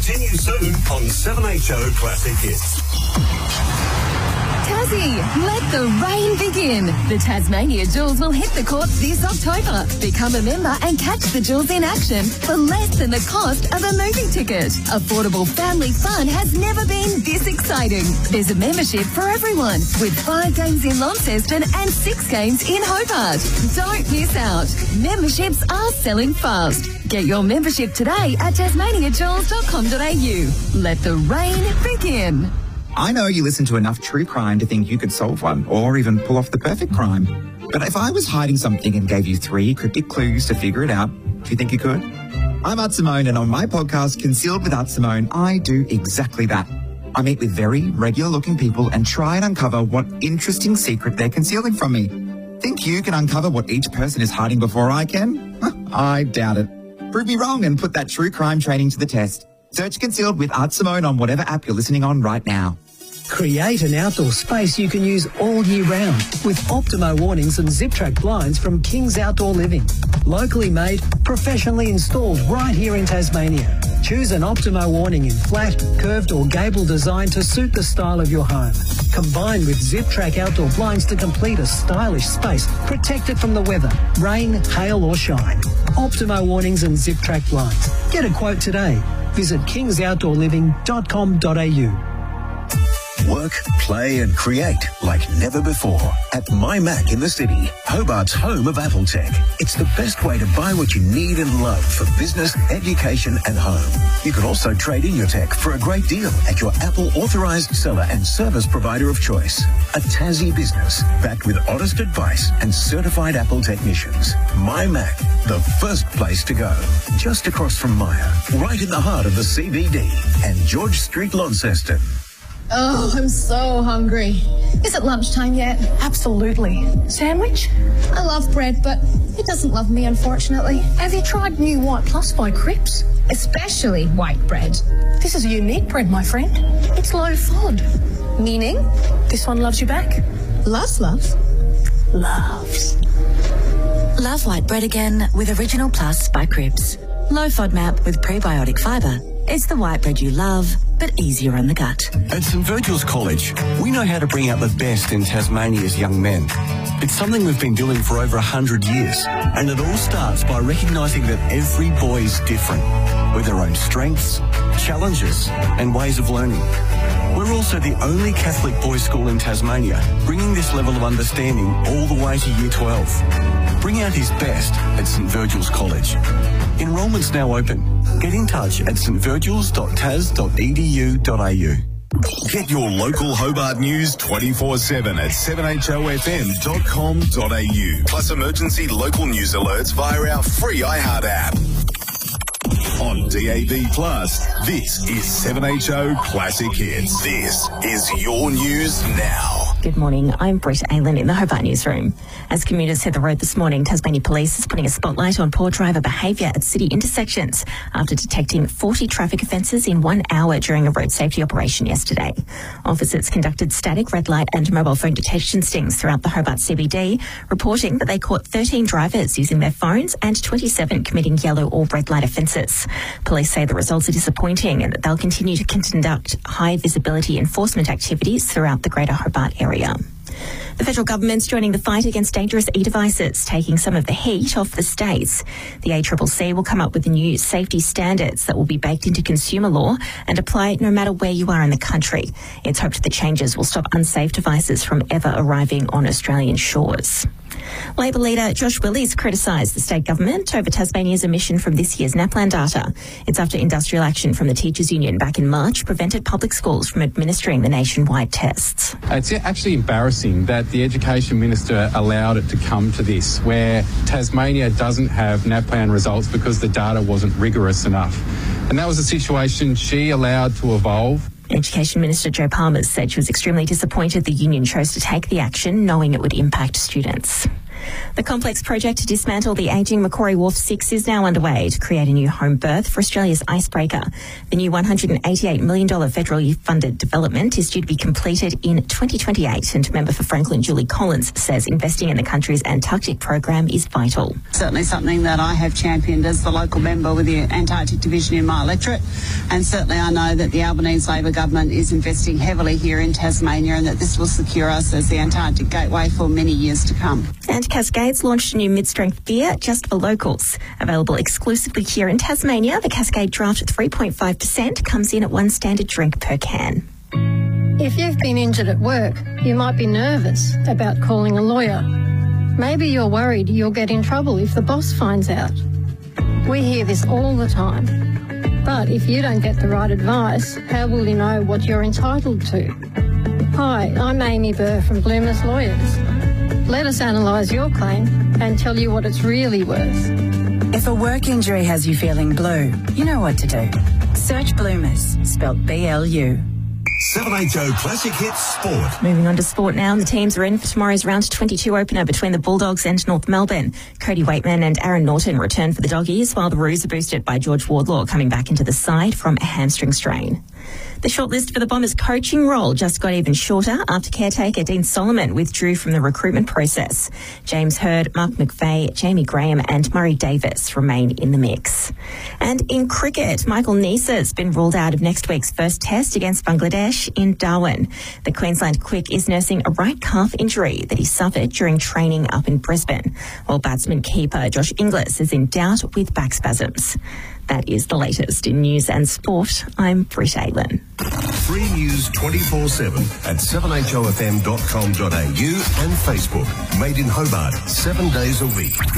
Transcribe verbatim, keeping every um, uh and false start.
continues soon on seven H O Classic Hits. Tassie, let the rain begin. The Tasmania Jewels will hit the courts this October. Become a member and catch the Jewels in action for less than the cost of a movie ticket. Affordable family fun has never been this exciting. There's a membership for everyone with five games in Launceston and six games in Hobart. Don't miss out. Memberships are selling fast. Get your membership today at tasmania jewels dot com dot a u. Let the rain begin. I know you listen to enough true crime to think you could solve one or even pull off the perfect crime. But if I was hiding something and gave you three cryptic clues to figure it out, do you think you could? I'm Art Simone, and on my podcast, Concealed with Art Simone, I do exactly that. I meet with very regular-looking people and try and uncover what interesting secret they're concealing from me. Think you can uncover what each person is hiding before I can? I doubt it. Prove me wrong and put that true crime training to the test. Search Concealed with Art Simone on whatever app you're listening on right now. Create an outdoor space you can use all year round with Optimo awnings and zip-track blinds from King's Outdoor Living. Locally made, professionally installed right here in Tasmania. Choose an Optimo awning in flat, curved or gable design to suit the style of your home. Combined with zip-track outdoor blinds to complete a stylish space protected from the weather, rain, hail or shine. Optimo awnings and zip-track blinds. Get a quote today. Visit kings outdoor living dot com dot a u. Work, play and create like never before at MyMac in the City, Hobart's home of Apple Tech. It's the best way to buy what you need and love for business, education and home. You can also trade in your tech for a great deal at your Apple authorised seller and service provider of choice. A Tassie business backed with honest advice and certified Apple technicians. MyMac, the first place to go. Just across from Maya, right in the heart of the C B D and George Street, Launceston. Oh, I'm so hungry. Is it lunchtime yet? Absolutely. Sandwich? I love bread, but it doesn't love me, unfortunately. Have you tried new White Plus by Cripps? Especially white bread. This is a unique bread, my friend. It's low FOD. Meaning? This one loves you back. Loves, loves. Loves. Love white bread again with Original Plus by Cripps. Low FODMAP with prebiotic fibre. It's the white bread you love, but easier on the gut. At St Virgil's College, we know how to bring out the best in Tasmania's young men. It's something we've been doing for over one hundred years, and it all starts by recognising that every boy is different, with their own strengths, challenges and ways of learning. We're also the only Catholic boys' school in Tasmania, bringing this level of understanding all the way to Year twelve. Bring out his best at St Virgil's College. Enrolment's now open. Get in touch at st virgils dot tas dot e d u dot a u. Get your local Hobart news twenty-four seven at seven h o f m dot com dot a u. Plus emergency local news alerts via our free iHeart app. On D A B Plus, this is seven H O Classic Hits. This is your news now. Good morning, I'm Brett Aylan in the Hobart Newsroom. As commuters hit the road this morning, Tasmania Police is putting a spotlight on poor driver behaviour at city intersections after detecting forty traffic offences in one hour during a road safety operation yesterday. Officers conducted static, red light and mobile phone detection stings throughout the Hobart C B D, reporting that they caught thirteen drivers using their phones and twenty-seven committing yellow or red light offences. Police say the results are disappointing and that they'll continue to conduct high visibility enforcement activities throughout the Greater Hobart area. The federal government's joining the fight against dangerous e-devices, taking some of the heat off the states. The A C C C will come up with new safety standards that will be baked into consumer law and apply no matter where you are in the country. It's hoped the changes will stop unsafe devices from ever arriving on Australian shores. Labor leader Josh Willies criticised the state government over Tasmania's omission from this year's NAPLAN data. It's after industrial action from the Teachers Union back in March prevented public schools from administering the nationwide tests. It's actually embarrassing that the Education Minister allowed it to come to this, where Tasmania doesn't have NAPLAN results because the data wasn't rigorous enough. And that was a situation she allowed to evolve. Education Minister Jo Palmer said she was extremely disappointed the union chose to take the action, knowing it would impact students. The complex project to dismantle the ageing Macquarie Wharf six is now underway to create a new home berth for Australia's icebreaker. The new one hundred eighty-eight million dollars federally funded development is due to be completed in twenty twenty-eight, and member for Franklin Julie Collins says investing in the country's Antarctic program is vital. Certainly something that I have championed as the local member with the Antarctic Division in my electorate, and certainly I know that the Albanese Labor government is investing heavily here in Tasmania, and that this will secure us as the Antarctic gateway for many years to come. And Cascades launched a new mid-strength beer just for locals. Available exclusively here in Tasmania, the Cascade Draft three point five percent comes in at one standard drink per can. If you've been injured at work, you might be nervous about calling a lawyer. Maybe you're worried you'll get in trouble if the boss finds out. We hear this all the time. But if you don't get the right advice, how will you know what you're entitled to? Hi, I'm Amy Burr from Bloomers Lawyers. Let us analyse your claim and tell you what it's really worth. If a work injury has you feeling blue, you know what to do. Search Bloomers, spelt B L U. seven H O Classic Hits Sport. Moving on to sport now, and the teams are in for tomorrow's round twenty-two opener between the Bulldogs and North Melbourne. Cody Waitman and Aaron Norton return for the Doggies, while the Roos are boosted by George Wardlaw coming back into the side from a hamstring strain. The shortlist for the Bombers' coaching role just got even shorter after caretaker Dean Solomon withdrew from the recruitment process. James Hird, Mark McVeigh, Jamie Graham and Murray Davis remain in the mix. And in cricket, Michael Neser has been ruled out of next week's first test against Bangladesh in Darwin. The Queensland Quick is nursing a right calf injury that he suffered during training up in Brisbane, while batsman keeper Josh Inglis is in doubt with back spasms. That is the latest in news and sport. I'm Britt Aylin. Free news twenty-four seven at seven h o f m dot com dot a u and Facebook. Made in Hobart, seven days a week.